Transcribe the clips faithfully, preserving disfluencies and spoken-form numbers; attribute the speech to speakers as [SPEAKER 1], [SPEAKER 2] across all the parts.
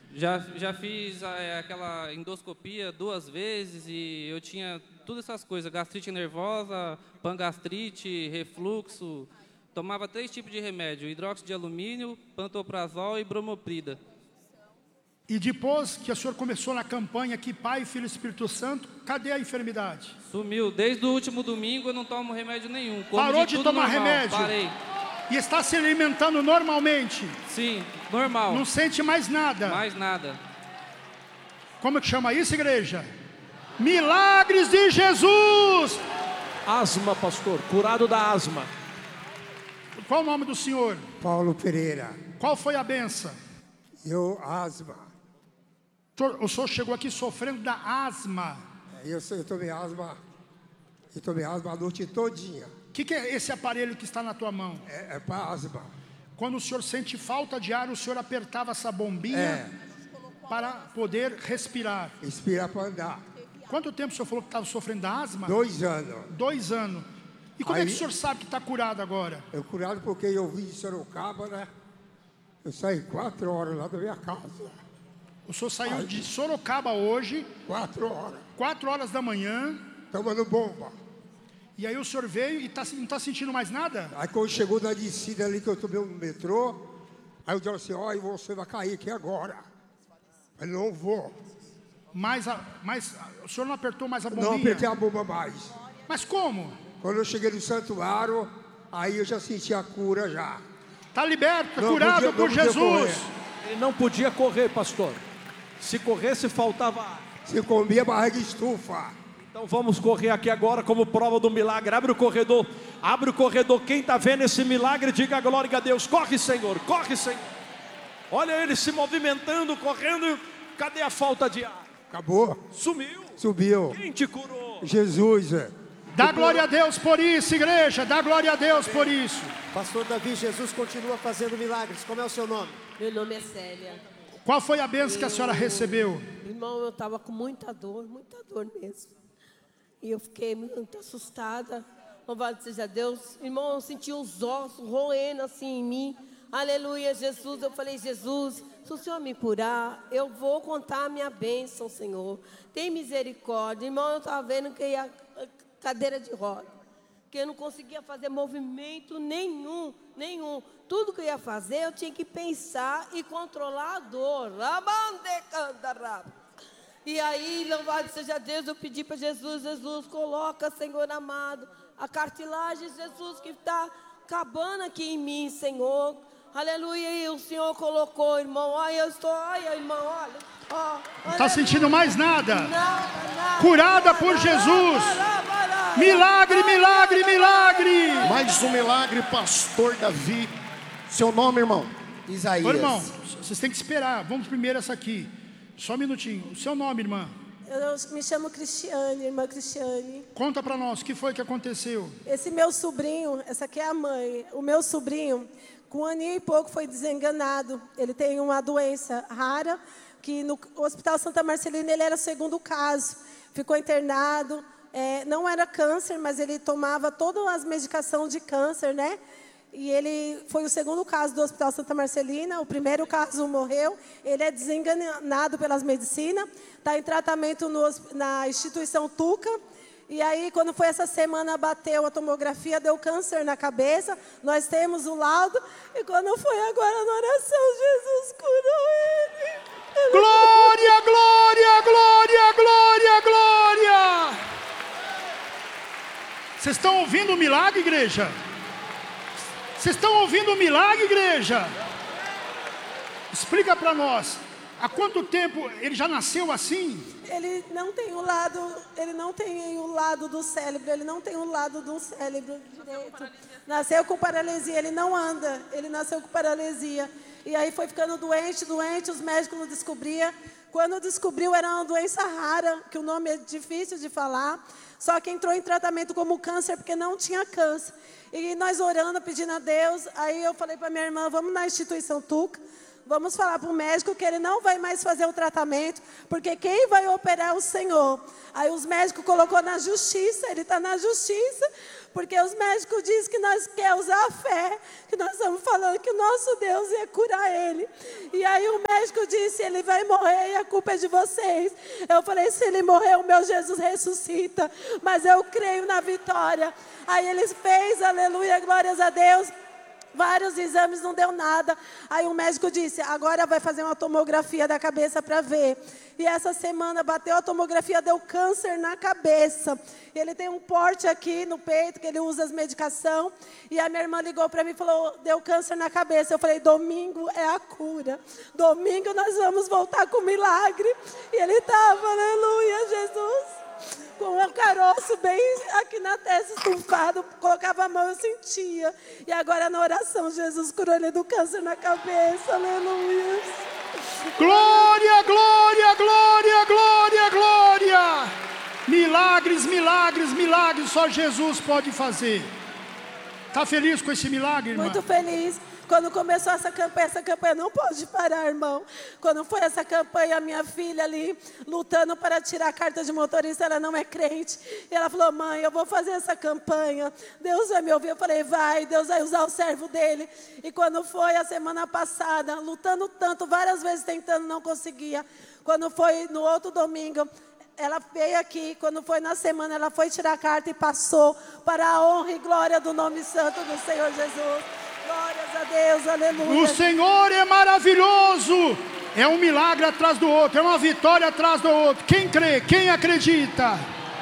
[SPEAKER 1] Já, já fiz é, aquela endoscopia duas vezes e eu tinha todas essas coisas, gastrite nervosa, pangastrite, refluxo. Tomava três tipos de remédio, hidróxido de alumínio, pantoprazol e bromoprida.
[SPEAKER 2] E depois que o senhor começou na campanha aqui, Pai, Filho e Espírito Santo, cadê a enfermidade?
[SPEAKER 1] Sumiu. Desde o último domingo eu não tomo remédio nenhum. Como
[SPEAKER 2] Parou
[SPEAKER 1] de,
[SPEAKER 2] de tomar
[SPEAKER 1] normal.
[SPEAKER 2] remédio?
[SPEAKER 1] Parei.
[SPEAKER 2] E está se alimentando normalmente?
[SPEAKER 1] Sim, normal.
[SPEAKER 2] Não sente mais nada?
[SPEAKER 1] Mais nada.
[SPEAKER 2] Como é que chama isso, igreja? Milagres de Jesus!
[SPEAKER 3] Asma, pastor, curado da asma.
[SPEAKER 2] Qual o nome do senhor?
[SPEAKER 4] Paulo Pereira.
[SPEAKER 2] Qual foi a benção?
[SPEAKER 4] Eu, asma.
[SPEAKER 2] O senhor chegou aqui sofrendo da asma.
[SPEAKER 4] Eu, eu tomei asma, eu tomei asma a noite todinha.
[SPEAKER 2] O que, que é esse aparelho que está na tua mão?
[SPEAKER 4] É, é para asma.
[SPEAKER 2] Quando o senhor sente falta de ar, o senhor apertava essa bombinha
[SPEAKER 4] é.
[SPEAKER 2] para poder respirar.
[SPEAKER 4] Respirar para andar.
[SPEAKER 2] Quanto tempo o senhor falou que estava sofrendo da asma?
[SPEAKER 4] Dois anos.
[SPEAKER 2] Dois anos. E como
[SPEAKER 4] Aí,
[SPEAKER 2] é que o senhor sabe que está curado agora?
[SPEAKER 4] Eu curado porque eu vim de Sorocaba, né? Eu saí quatro horas lá da minha casa.
[SPEAKER 2] O senhor saiu
[SPEAKER 4] Aí,
[SPEAKER 2] de Sorocaba hoje.
[SPEAKER 4] Quatro horas.
[SPEAKER 2] Quatro horas da manhã.
[SPEAKER 4] Tomando bomba.
[SPEAKER 2] E aí o senhor veio e tá, não está sentindo mais nada?
[SPEAKER 4] Aí quando chegou na descida ali que eu tomei no metrô, aí eu disse assim, ó, oh, você vai cair aqui agora. Eu não vou.
[SPEAKER 2] Mas, a, mas o senhor não apertou mais a bombinha?
[SPEAKER 4] Não apertei a bomba mais.
[SPEAKER 2] Mas como?
[SPEAKER 4] Quando eu cheguei no santuário, aí eu já senti a cura já.
[SPEAKER 2] Está liberto,
[SPEAKER 4] não
[SPEAKER 2] curado
[SPEAKER 4] podia,
[SPEAKER 2] por Jesus.
[SPEAKER 3] Correr. Ele não podia correr, pastor. Se corresse, faltava ar.
[SPEAKER 4] Se comia, barriga estufa.
[SPEAKER 3] Então vamos correr aqui agora como prova do milagre. Abre o corredor, abre o corredor. Quem está vendo esse milagre, diga glória a Deus. Corre, Senhor, corre, Senhor. Olha ele se movimentando, correndo. Cadê a falta de ar?
[SPEAKER 4] Acabou.
[SPEAKER 3] Sumiu.
[SPEAKER 4] Subiu.
[SPEAKER 3] Quem te curou?
[SPEAKER 4] Jesus. É.
[SPEAKER 2] Dá glória a Deus por isso, igreja. Dá glória a Deus por isso.
[SPEAKER 5] Pastor Davi, Jesus continua fazendo milagres. Como é o seu nome?
[SPEAKER 6] Meu nome é Célia.
[SPEAKER 2] Qual foi a bênção que a senhora recebeu?
[SPEAKER 6] Irmão, eu estava com muita dor, muita dor mesmo. E eu fiquei muito assustada. Louvado seja Deus. Irmão, eu senti os ossos roendo assim em mim. Aleluia, Jesus. Eu falei, Jesus, se o Senhor me curar, eu vou contar a minha bênção, Senhor. Tem misericórdia. Irmão, eu estava vendo que ia cadeira de roda. Que eu não conseguia fazer movimento nenhum, nenhum. Tudo que eu ia fazer, eu tinha que pensar e controlar a dor. E aí, louvado seja Deus, eu pedi para Jesus, Jesus, coloca, Senhor amado, a cartilagem, Jesus, que está acabando aqui em mim, Senhor. Aleluia, e o Senhor colocou, irmão. Olha, eu estou, olha, irmão, olha. Oh,
[SPEAKER 2] não está sentindo mais nada?
[SPEAKER 6] Nada, nada.
[SPEAKER 2] Curada por Jesus. Milagre, milagre, milagre.
[SPEAKER 5] Mais um milagre, pastor Davi. Seu nome, irmão?
[SPEAKER 7] Isaías.
[SPEAKER 2] Ô, irmão, vocês têm que esperar. Vamos primeiro essa aqui. Só um minutinho. O seu nome, irmã?
[SPEAKER 8] Eu me chamo Cristiane, irmã Cristiane.
[SPEAKER 2] Conta para nós, o que foi que aconteceu?
[SPEAKER 8] Esse meu sobrinho, essa aqui é a mãe. O meu sobrinho, com um aninho e pouco, foi desenganado. Ele tem uma doença rara, que no Hospital Santa Marcelina ele era o segundo caso. Ficou internado, é, não era câncer, mas ele tomava todas as medicações de câncer, né? E ele foi o segundo caso do Hospital Santa Marcelina. O primeiro caso morreu. Ele é desenganado pelas medicinas. Está em tratamento no, na instituição Tuca. E aí, quando foi essa semana, bateu a tomografia, deu câncer na cabeça. Nós temos o laudo. E quando foi agora na oração, Jesus curou ele.
[SPEAKER 2] Glória, glória, glória, glória, glória. Vocês estão ouvindo o milagre, igreja? Vocês estão ouvindo o milagre, igreja? Explica para nós. Há quanto tempo ele já nasceu assim?
[SPEAKER 8] Ele não tem o lado, ele não tem o lado do cérebro, ele não tem o lado do cérebro direito. Nasceu com paralisia, ele não anda, ele nasceu com paralisia. E aí foi ficando doente, doente, os médicos não descobriam. Quando descobriu, era uma doença rara, que o nome é difícil de falar. Só que entrou em tratamento como câncer, porque não tinha câncer. E nós orando, pedindo a Deus. Aí eu falei para minha irmã, vamos na instituição Tuca. vamos falar para o médico que ele não vai mais fazer o tratamento, porque quem vai operar é o Senhor. Aí os médicos colocou na justiça, ele está na justiça, porque os médicos dizem que nós queremos usar a fé, que nós estamos falando que o nosso Deus ia curar ele. E aí o médico disse, ele vai morrer e a culpa é de vocês. Eu falei, se ele morrer, o meu Jesus ressuscita, mas eu creio na vitória. Aí eles fez, aleluia, glórias a Deus. Vários exames, não deu nada. Aí o médico disse, agora vai fazer uma tomografia da cabeça para ver. E essa semana bateu a tomografia, deu câncer na cabeça. Ele tem um porte aqui no peito, que ele usa as medicação. E a minha irmã ligou para mim e falou, deu câncer na cabeça. Eu falei, domingo é a cura. Domingo nós vamos voltar com milagre. E ele estava, aleluia, Jesus, com um caroço bem aqui na testa, estufado, colocava a mão, eu sentia. E agora na oração, Jesus curou ele do câncer na cabeça, aleluia.
[SPEAKER 2] Glória, glória, glória, glória, glória. Milagres, milagres, milagres, só Jesus pode fazer. Está feliz com esse milagre, irmã?
[SPEAKER 8] Muito feliz. Quando começou essa campanha, essa campanha não pode parar, irmão. Quando foi essa campanha, a minha filha ali, lutando para tirar a carta de motorista, ela não é crente. E ela falou, mãe, eu vou fazer essa campanha. Deus vai me ouvir. Eu falei, vai, Deus vai usar o servo dele. E quando foi a semana passada, lutando tanto, várias vezes tentando, não conseguia. Quando foi no outro domingo, ela veio aqui, quando foi na semana, ela foi tirar a carta e passou para a honra e glória do nome santo do Senhor Jesus. Glórias a Deus, aleluia.
[SPEAKER 2] O Senhor é maravilhoso. É um milagre atrás do outro, é uma vitória atrás do outro. Quem crê, quem acredita?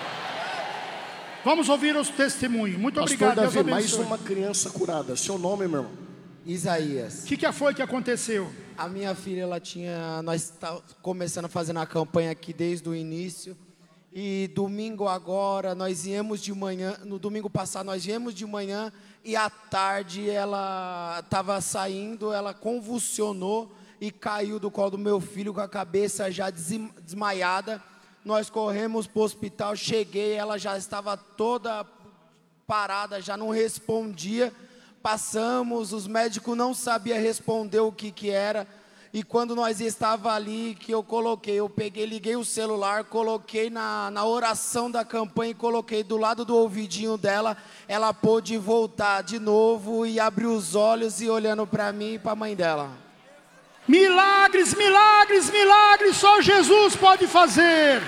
[SPEAKER 2] Vamos ouvir os testemunhos. Muito
[SPEAKER 5] Pastor
[SPEAKER 2] obrigado,
[SPEAKER 5] Davi,
[SPEAKER 2] Deus abençoe.
[SPEAKER 5] mais uma criança curada. Seu nome, meu irmão?
[SPEAKER 7] Isaías.
[SPEAKER 2] O que, que foi que aconteceu?
[SPEAKER 7] A minha filha, ela tinha... Nós estávamos começando a fazer a campanha aqui desde o início. E domingo agora, nós viemos de manhã... No domingo passado, nós viemos de manhã... E à tarde ela estava saindo, ela convulsionou e caiu do colo do meu filho com a cabeça já desmaiada. Nós corremos para o hospital, cheguei, ela já estava toda parada, já não respondia. Passamos, os médicos não sabiam responder o que, que era. E quando nós estava ali, que eu coloquei, eu peguei, liguei o celular, coloquei na, na oração da campanha e coloquei do lado do ouvidinho dela. Ela pôde voltar de novo e abrir os olhos e olhando para mim e para a mãe dela.
[SPEAKER 2] Milagres, milagres, milagres, só Jesus pode fazer.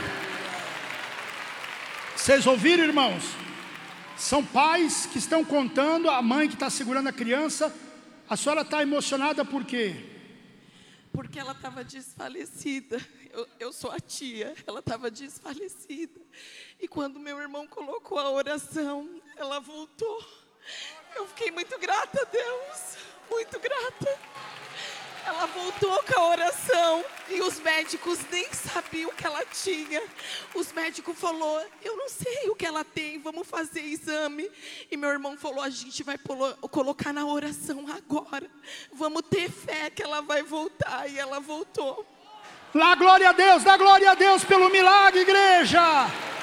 [SPEAKER 2] Vocês ouviram, irmãos? São pais que estão contando, a mãe que está segurando a criança. A senhora está emocionada por quê?
[SPEAKER 9] Porque ela estava desfalecida. Eu, eu sou a tia, ela estava desfalecida. E quando meu irmão colocou a oração, ela voltou. Eu fiquei muito grata a Deus, muito grata. Ela voltou com a oração e os médicos nem sabiam o que ela tinha. Os médicos falaram, eu não sei o que ela tem, vamos fazer exame. E meu irmão falou, a gente vai colocar na oração agora. Vamos ter fé que ela vai voltar. E ela voltou.
[SPEAKER 2] Lá, glória a Deus, dá glória a Deus pelo milagre, igreja.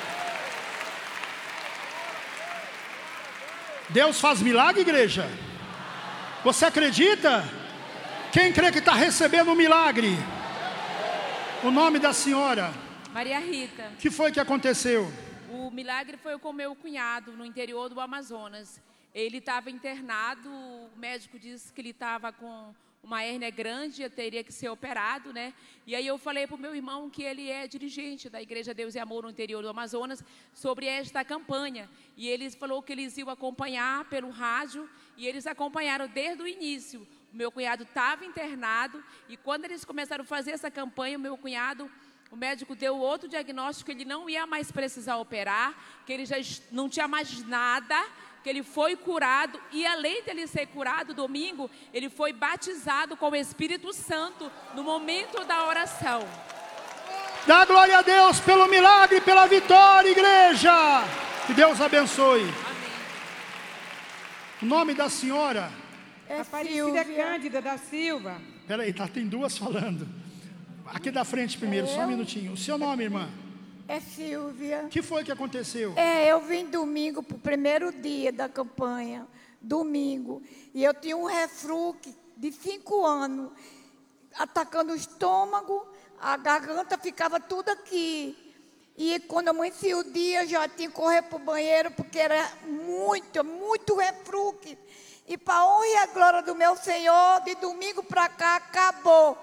[SPEAKER 2] Deus faz milagre, igreja? Você acredita? Quem crê que está recebendo um milagre? O nome da senhora?
[SPEAKER 10] Maria Rita.
[SPEAKER 2] O que foi que aconteceu?
[SPEAKER 10] O milagre foi com meu cunhado no interior do Amazonas. Ele estava internado, o médico disse que ele estava com uma hérnia grande, teria que ser operado, né? E aí eu falei para o meu irmão, que ele é dirigente da Igreja Deus e Amor no interior do Amazonas, sobre esta campanha. E ele falou que eles iam acompanhar pelo rádio, e eles acompanharam desde o início. O meu cunhado estava internado, e quando eles começaram a fazer essa campanha, o meu cunhado, o médico deu outro diagnóstico, que ele não ia mais precisar operar, que ele já não tinha mais nada, que ele foi curado, e além dele ser curado, domingo, ele foi batizado com o Espírito Santo no momento da oração.
[SPEAKER 2] Dá glória a Deus pelo milagre, pela vitória, igreja. Que Deus abençoe.
[SPEAKER 10] Amém.
[SPEAKER 2] O nome da senhora?
[SPEAKER 11] É Aparecida Cândida da Silva.
[SPEAKER 2] Peraí, tá, tem duas falando. Aqui da frente primeiro, só um minutinho. O seu nome, irmã?
[SPEAKER 11] É Silvia.
[SPEAKER 2] O que foi que aconteceu?
[SPEAKER 11] É, eu vim domingo para o primeiro dia da campanha, domingo, e eu tinha um refluxo de cinco anos. atacando o estômago, a garganta ficava tudo aqui. E quando amanhecia o dia, já tinha que correr para o banheiro, porque era muito, muito refluxo. E para a honra e a glória do meu Senhor, de domingo para cá, acabou.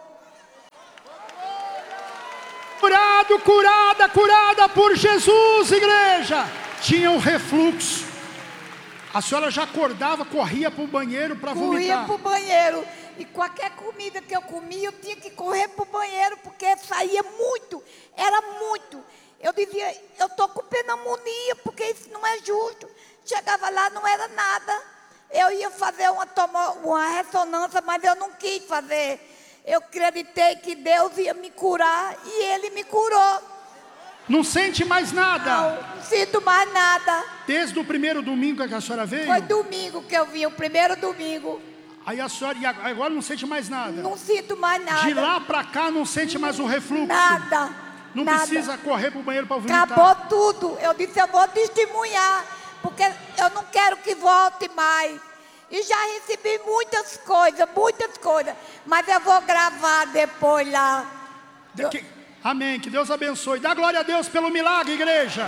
[SPEAKER 2] Curado, curada, curada por Jesus, igreja. Tinha um refluxo. A senhora já acordava, corria para o banheiro para vomitar.
[SPEAKER 11] Corria para o banheiro. E qualquer comida que eu comia, eu tinha que correr para o banheiro, porque saía muito. Era muito. Eu dizia, eu estou com pneumonia, porque isso não é justo. Chegava lá, não era nada. Eu ia fazer uma, tomo, uma ressonância, mas eu não quis fazer. Eu acreditei que Deus ia me curar e Ele me curou.
[SPEAKER 2] Não sente mais nada?
[SPEAKER 11] Não, não sinto mais nada.
[SPEAKER 2] Desde o primeiro domingo que a senhora veio?
[SPEAKER 11] Foi domingo que eu vim, o primeiro domingo.
[SPEAKER 2] Aí a senhora, e agora não sente mais nada?
[SPEAKER 11] Não sinto mais nada.
[SPEAKER 2] De lá pra cá não sente mais um refluxo?
[SPEAKER 11] Nada.
[SPEAKER 2] Não
[SPEAKER 11] nada.
[SPEAKER 2] precisa correr pro banheiro para vomitar?
[SPEAKER 11] Acabou tudo. Eu disse, eu vou testemunhar, porque eu não quero que volte mais. E já recebi muitas coisas, muitas coisas. Mas eu vou gravar depois lá.
[SPEAKER 2] De que... Amém, que Deus abençoe. Dá glória a Deus pelo milagre, igreja.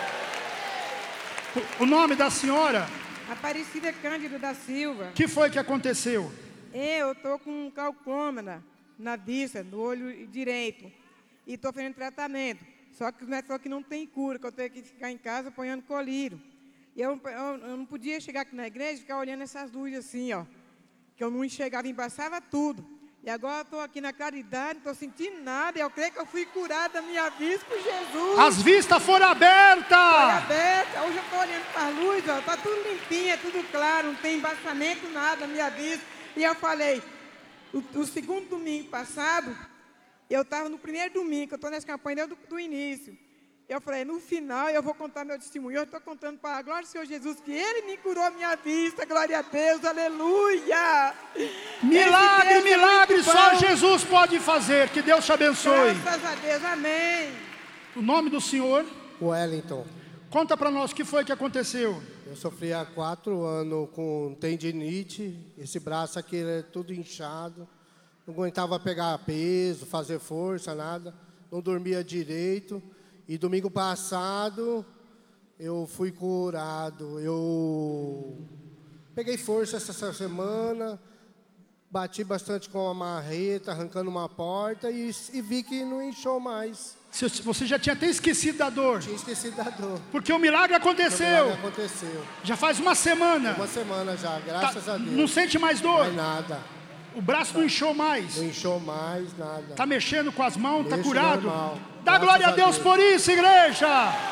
[SPEAKER 2] O nome da senhora?
[SPEAKER 12] Aparecida Cândido da Silva.
[SPEAKER 2] O que foi que aconteceu?
[SPEAKER 12] Eu estou com um glaucoma na vista, no olho direito. E estou fazendo tratamento. Só que o médico falou que não tem cura, que eu tenho que ficar em casa apanhando colírio. E eu, eu, eu não podia chegar aqui na igreja e ficar olhando essas luzes assim, ó. Que eu não enxergava, embaçava tudo. E agora eu estou aqui na caridade, não estou sentindo nada. E eu creio que eu fui curada da minha vista por Jesus.
[SPEAKER 2] As vistas foram abertas.
[SPEAKER 12] Foi aberta. Hoje eu estou olhando para a luz, ó. Está tudo limpinho, tudo claro, não tem embaçamento, nada na minha vista. E eu falei, o, o segundo domingo passado, eu estava no primeiro domingo, eu estou nessa campanha do, do início. Eu falei, no final eu vou contar meu testemunho. Eu estou contando para a glória do Senhor Jesus que Ele me curou a minha vista. Glória a Deus, aleluia.
[SPEAKER 2] Milagre, milagre, só Jesus pode fazer. Que Deus te abençoe.
[SPEAKER 12] Graças a Deus, amém.
[SPEAKER 2] O nome do senhor?
[SPEAKER 13] Wellington.
[SPEAKER 2] Conta para nós o que foi que aconteceu.
[SPEAKER 13] Eu sofri há quatro anos com tendinite. Esse braço aqui é tudo inchado. Não aguentava pegar peso, fazer força, nada. Não dormia direito. E domingo passado, eu fui curado. Eu peguei força essa semana, bati bastante com a marreta, arrancando uma porta, e, e vi que não inchou mais.
[SPEAKER 2] Você já tinha até esquecido da dor?
[SPEAKER 13] Tinha esquecido da dor.
[SPEAKER 2] Porque o milagre aconteceu.
[SPEAKER 13] O milagre aconteceu.
[SPEAKER 2] Já faz uma semana.
[SPEAKER 13] Uma semana já, graças
[SPEAKER 2] tá,
[SPEAKER 13] a Deus.
[SPEAKER 2] Não sente mais dor?
[SPEAKER 13] Mais nada.
[SPEAKER 2] O braço não inchou mais?
[SPEAKER 13] Não inchou mais, nada.
[SPEAKER 2] Tá mexendo com as mãos,
[SPEAKER 13] Deixa
[SPEAKER 2] tá curado?
[SPEAKER 13] Normal.
[SPEAKER 2] Dá
[SPEAKER 13] Graças
[SPEAKER 2] glória a Deus,
[SPEAKER 13] Deus
[SPEAKER 2] por isso, igreja!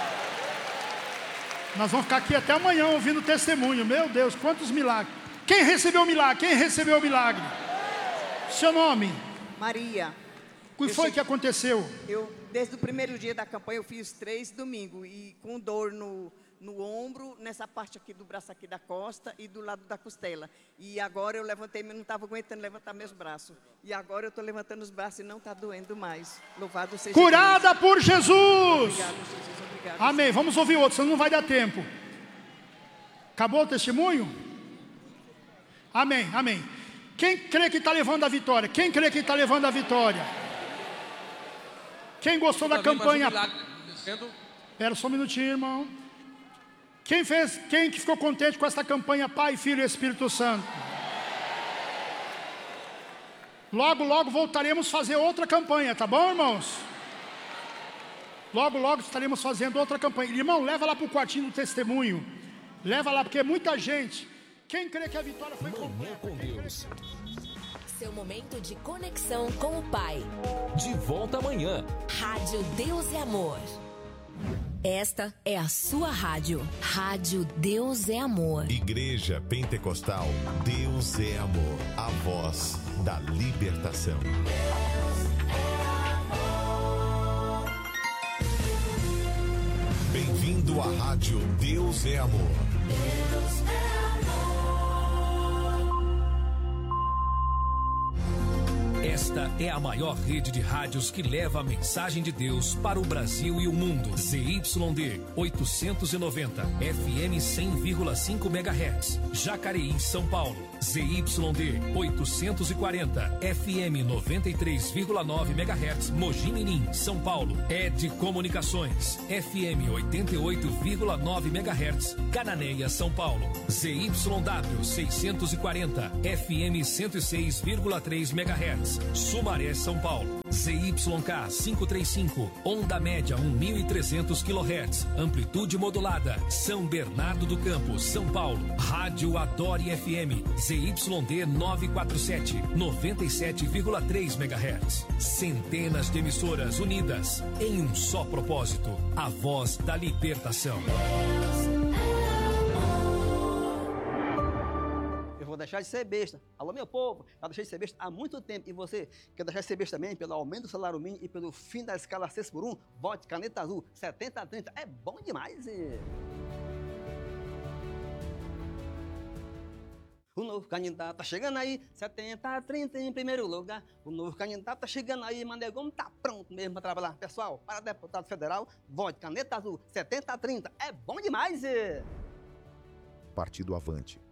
[SPEAKER 2] Nós vamos ficar aqui até amanhã ouvindo testemunho. Meu Deus, quantos milagres. Quem recebeu o milagre? Quem recebeu o milagre? Seu nome?
[SPEAKER 14] Maria.
[SPEAKER 2] O que foi que aconteceu?
[SPEAKER 14] Eu, desde o primeiro dia da campanha, eu fiz três domingos. E com dor no, no ombro, nessa parte aqui do braço aqui da costa e do lado da costela. E agora eu levantei, mas não estava aguentando levantar meus braços. E agora eu estou levantando os braços e não está doendo mais. Louvado seja Deus.
[SPEAKER 2] Curada por Jesus!
[SPEAKER 14] Obrigado, Jesus. Obrigado.
[SPEAKER 2] Amém. Vamos ouvir outro, senão não vai dar tempo. Acabou o testemunho? Amém, amém. Quem crê que está levando a vitória? Quem crê que está levando a vitória? Quem gostou da campanha? Espera só um minutinho, irmão. Quem fez, quem que ficou contente com essa campanha Pai, Filho e Espírito Santo? Logo, logo voltaremos a fazer outra campanha, tá bom, irmãos? Logo, logo estaremos fazendo outra campanha. Irmão, leva lá para o quartinho do testemunho. Leva lá, porque é muita gente. Quem crê que a vitória foi completa?
[SPEAKER 15] Com Deus. Seu momento de conexão com o Pai.
[SPEAKER 16] De volta amanhã.
[SPEAKER 15] Rádio Deus é Amor. Esta é a sua rádio. Rádio Deus é Amor.
[SPEAKER 17] Igreja Pentecostal Deus é Amor. A voz da libertação. Bem-vindo à Rádio Deus é Amor. Deus é amor.
[SPEAKER 16] Esta
[SPEAKER 18] Esta é a maior rede de rádios que leva a mensagem de Deus para o Brasil e o mundo. Z Y D oitocentos e noventa, F M cem vírgula cinco megahertz, Jacareí, São Paulo. Z Y D oitocentos e quarenta, F M noventa e três vírgula nove megahertz, Mogi Mirim, São Paulo. Ed Comunicações, F M oitenta e oito vírgula nove megahertz, Cananéia, São Paulo. Z Y W seiscentos e quarenta, F M cento e seis vírgula três megahertz, Sumaré, São Paulo. Z Y K quinhentos e trinta e cinco, onda média mil e trezentos quilohertz, amplitude modulada, São Bernardo do Campo, São Paulo. Rádio Adore F M, Z Y D novecentos e quarenta e sete, noventa e sete vírgula três megahertz. Centenas de emissoras unidas em um só propósito, a voz da libertação.
[SPEAKER 19] Eu vou deixar de ser besta. Alô, meu povo, eu deixei de ser besta há muito tempo. E você quer deixar de ser besta também pelo aumento do salário mínimo e pelo fim da escala seis por um? Vote Caneta Azul setenta a trinta. É bom demais. E... O novo candidato tá chegando aí, setenta a trinta em primeiro lugar. O novo candidato tá chegando aí, Manegão tá pronto mesmo para trabalhar. Pessoal, para deputado federal, vote Caneta Azul setenta a trinta. É bom demais. E...
[SPEAKER 17] Partido Avante.